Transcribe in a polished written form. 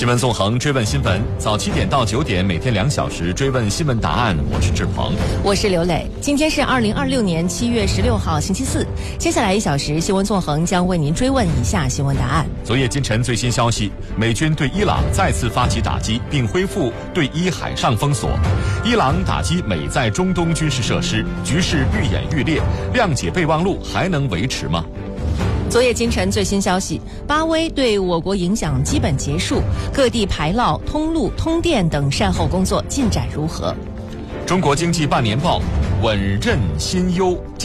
新闻纵横，追问新闻，早7点到9点，每天2小时追问新闻答案。我是志鹏， 我是刘磊。今天是2026年7月16号，星期四。接下来1小时，新闻纵横将为您追问以下新闻答案。 昨夜今晨最新消息，美军对伊朗再次发起打击，并恢复对伊海上封锁。伊朗打击美在中东军事设施，局势愈演愈烈，谅解备忘录还能维持吗？ 昨夜今晨最新消息，巴威对我国影响基本结束，各地排涝、通路、通电等善后工作进展如何？ 中国经济半年报，稳韧新优。